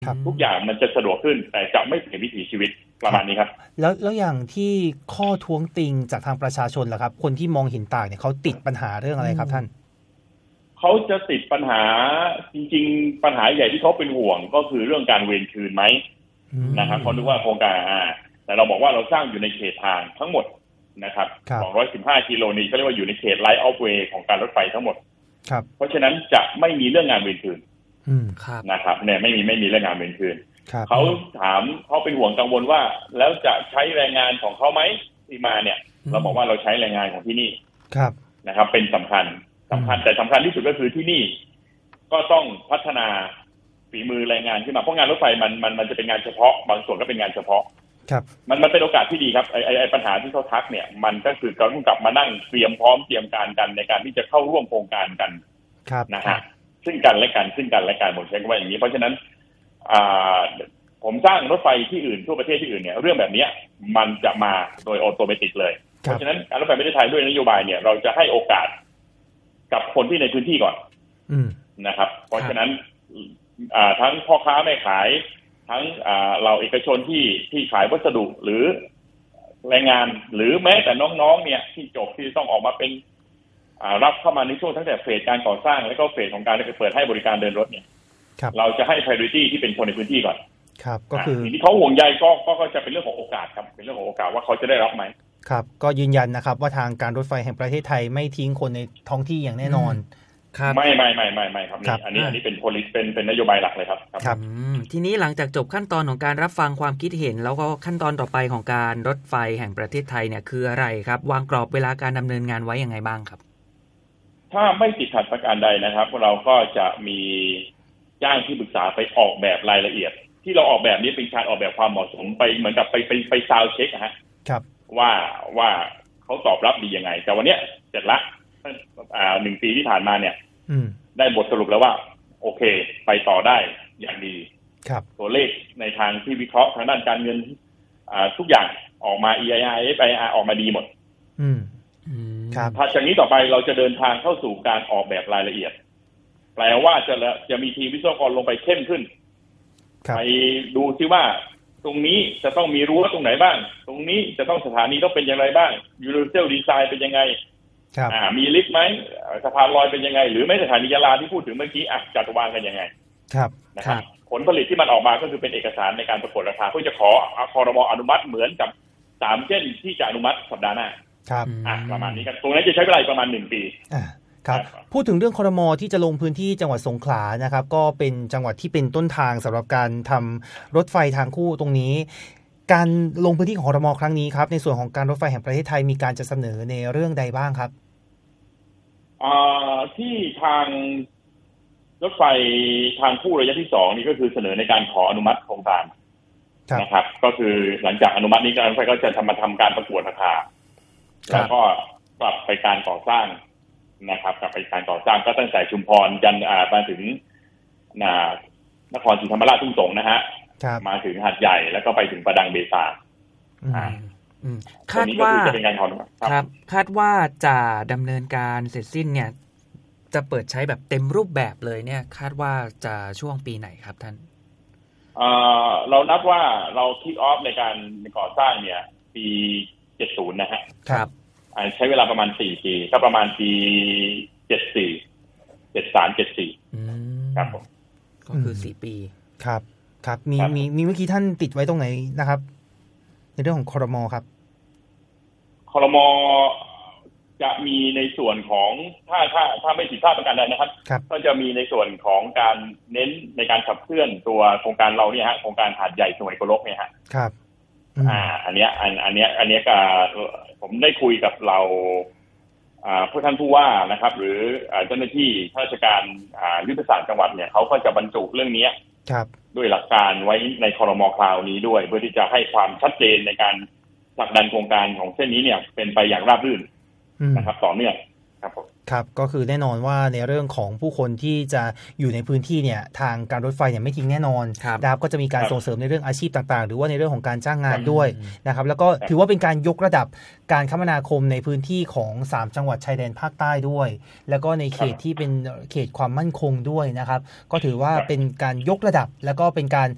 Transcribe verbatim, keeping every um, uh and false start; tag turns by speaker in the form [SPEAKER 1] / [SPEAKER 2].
[SPEAKER 1] ทุกอย่างมันจะสะดวกขึ้นแต่จะไม่เปลี่ยนวิถีชีวิตประมาณนี้ครับ
[SPEAKER 2] แล้วแล้วอย่างที่ข้อท้วงติงจากทางประชาชนล่ะครับคนที่มองเห็นต่างเนี่ยเขาติดปัญหาเรื่องอะไรครับท่าน
[SPEAKER 1] เขาจะติดปัญหาจริงๆปัญหาใหญ่ที่เขาเป็นห่วงก็คือเรื่องการเวรคืนไหมนะครับเขาคิดว่าโครงการแต่เราบอกว่าเราสร้างอยู่ในเขตทางทั้งหมดนะครับสองร้อยสิบห้ากิโลนี้เขาเรียกว่าอยู่ในเขตไลท์ออฟเวย์ของการรถไฟทั้งหมดเพราะฉะนั้นจะไม่มีเรื่องงานเวรคืนนะครับเนี่ยไม่มีไม่มีเรื่องงานเวรคืนเขาถามเขาเป็นห่วงกังวลว่าแล้วจะใช้แรงงานของเขาไหมที่มาเนี่ยเราบอกว่าเราใช้แรงงานของที่นี่นะครับเป็นสำคัญสำคัญแต่สำคัญที่สุดก็คือที่นี่ก็ต้องพัฒนาฝีมือแรงงานขึ้นมาเพราะงานรถไฟมันมันมันจะเป็นงานเฉพาะบางส่วนก็เป็นงานเฉพาะมันมันเป็นโอกาสที่ดีครับไอไอไอปัญหาที่เขาทักเนี่ยมันก็คือเราต้องกลับมานั่งเตรียมพร้อมเตรียมการกันในการที่จะเข้าร่วมโครงการกันนะฮะซึ่งกันและกันซึ่งกันและกันผมใช้คำว่าอย่างนี้เพราะฉะนั้นผมสร้างรถไฟที่อื่นทั่วประเทศที่อื่นเนี่ยเรื่องแบบนี้มันจะมาโดยออโตเมติกเลยเพราะฉะนั้นการรถไฟประเทศไทยด้วยนโยบายเนี่ยเราจะให้โอกาสกับคนที่ในพื้นที่ก่อนนะครับเพราะฉะนั้นทั้งพ่อค้าแม่ขายทั้งเราเอกชนที่ที่ขายวัสดุหรือแรงงานหรือแม้แต่น้องๆเนี่ยที่จบที่ต้องออกมาเป็นรับเข้ามาในช่วงตั้งแต่เฟสการก่อสร้างแล้วก็เฟสของการเปิดให้บริการเดินรถเนี่ยเราจะให้ priority ที่เป็นคนในพื้นที่ก่อน
[SPEAKER 2] ครับก็คือ
[SPEAKER 1] สิ่งที่เขาห่วงใยก็ก็จะเป็นเรื่องของโอกาสครับเป็นเรื่องของโอกาสว่าเขาจะได้รับไหม
[SPEAKER 2] ครับก็ยืนยันนะครับว่าทางการรถไฟแห่งประเทศไทยไม่ทิ้งคนในท้องที่อย่างแน่นอน
[SPEAKER 1] ครับไม่ไม่ไม่ไม่ไม่ครับนี่อันนี้อันนี้เป็น policy เป็นเป็นนโยบายหลักเลยครับ
[SPEAKER 3] ครับทีนี้หลังจากจบขั้นตอนของการรับฟังความคิดเห็นแล้วก็ขั้นตอนต่อไปของการรถไฟแห่งประเทศไทยเนี่ยคืออะไรครับวางกรอบเวลาการดำเนินงานไว้ยังไงบ้างครับ
[SPEAKER 1] ถ้าไม่ติดขัดประการใดนะครับเราก็จะมีจ้างที่ปรึกษาไปออกแบบรายละเอียดที่เราออกแบบนี้เป็นการออกแบบความเหมาะสมไปเหมือนกับไปไปไปซาวด์เช็คนะฮะว่าว่าเขาตอบรับดียังไงแต่วันเนี้ยเสร็จละอ่าหนึ่งปีที่ผ่านมาเนี่ยได้บทสรุปแล้วว่าโอเคไปต่อได้อย่างดีตัวเลขในทางที่วิเคราะห์ทางด้านการเงินอ่าทุกอย่างออกมา อี ไอ อาร์ เอฟ ไอ อาร์ ออกมาดีหมดถัดจากนี้ต่อไปเราจะเดินทางเข้าสู่การออกแบบรายละเอียดแปลว่าจะจะมีทีมวิศวกรลงไปเข้มขึ้นไปดูซิว่าตรงนี้จะต้องมีรั้วตรงไหนบ้างตรงนี้จะต้องสถานีต้องเป็นอย่างไรบ้าง Universal Design เป็นยังไงอ่ามีลิฟต์ไหมสะพานลอยเป็นยังไงหรือไม่สถานียะลาที่พูดถึงเมื่อกี้อ่ะจัดวางกันยังไง
[SPEAKER 2] ครับ
[SPEAKER 1] นะครับผลผลิตที่มันออกมาก็คือเป็นเอกสารในการประกวดราคาเพื่อจะขอครม.อนุมัติเหมือนกับสามเส้นที่จะอนุมัติสัปดาห์หน้า
[SPEAKER 2] ครับ
[SPEAKER 1] อ่ะประมาณนี้กันตรงนั้นจะใช้เวลาประมาณหนึ่งปี
[SPEAKER 2] อ่าครับพูดถึงเรื่องครม.ที่จะลงพื้นที่จังหวัดสงขลานะครับก็เป็นจังหวัดที่เป็นต้นทางสำหรับการทำรถไฟทางคู่ตรงนี้การลงพื้นที่ของครม.ครั้งนี้ครับในส่วนของการรถไฟแห่งประเทศไทยมีการจะเสนอในเรื่องใดบ้างครับ
[SPEAKER 1] อ่าที่ทางรถไฟทางคู่ระยะที่สองนี่ก็คือเสนอในการขออนุมัติโครงการนะครับก็คือหลังจากอนุมัตินี้การรถไฟก็จะทำมาทำการประกวดราคาแล้วก็กลับไปการก่อสร้างนะครับกลับไปการก่อสร้างก็ตั้งแต่ชุมพรยันอ่ามาถึงนครศรีธรรมราชทุ่งสงนะฮะมาถึงหาดใหญ่แล้วก็ไปถึงประดังเบซาอ่า
[SPEAKER 3] คาดว่าครับคาดว่าจะดำเนินการเสร็จสิ้นเนี่ยจะเปิดใช้แบบเต็มรูปแบบเลยเนี่ยคาดว่าจะช่วงปีไหนครับท่าน
[SPEAKER 1] เอ่อเรานับว่าเราคิกออฟในการก่อสร้างเนี่ยปีเจ็ดสิบนะฮะ
[SPEAKER 3] ครับ
[SPEAKER 1] ใช้เวลาประมาณสี่ปีก็ประมาณปีเจ็ดสิบสี่ เจ็ดสิบสาม เจ็ดสิบสี่
[SPEAKER 3] อืม
[SPEAKER 1] ครับผม
[SPEAKER 3] ก็คือสี่ปี
[SPEAKER 2] ครับครับมีมีมีเมื่อกี้ท่านติดไว้ตรงไหนนะครับในเรื่องของครม.ครับ
[SPEAKER 1] ครม.จะมีในส่วนของถ้าถ้าถ้าไม่ผิดพลาดประการใดนะครับก็จะมีในส่วนของการเน้นในการขับเคลื่อนตัวโครงการเราเนี่ยฮะโครงการหาดใหญ่สมัยโกลกเนี่ยฮะ
[SPEAKER 2] ครับ
[SPEAKER 1] อ่าอันเนี้ยอันอันเนี้ยอันเนี้ยก็ผมได้คุยกับเราอ่าผู้ท่านผู้ว่านะครับหรือเจ้าหน้าที่ข้าราชการอ่ายุทธศาสตร์จังหวัดเนี่ยเขาก็จะบรรจุเรื่องนี้ด้วยหลักการไว้ในครม.คราวนี้ด้วยเพื่อที่จะให้ความชัดเจนในการผลักดันโครงการของเส้นนี้เนี่ยเป็นไปอย่างราบรื่นนะครับต่อเนื่องครับผม
[SPEAKER 2] ครับก็คือแน่นอนว่าในเรื่องของผู้คนที่จะอยู่ในพื้นที่เนี่ยทางการรถไฟเนี่ยไม่ทิ้งแน่นอนนะครับก็จะมีการส่งเสริมในเรื่องอาชีพต่างๆหรือว่าในเรื่องของการจ้างงานด้วยนะครับแล้วก็ถือว่าเป็นการยกระดับการคมนาคมในพื้นที่ของสามจังหวัดชายแดนภาคใต้ด้วยแล้วก็ในเขตที่เป็นเขตความมั่นคงด้วยนะครับก็ถือว่าเป็นการยกระดับแล้วก็เป็นการ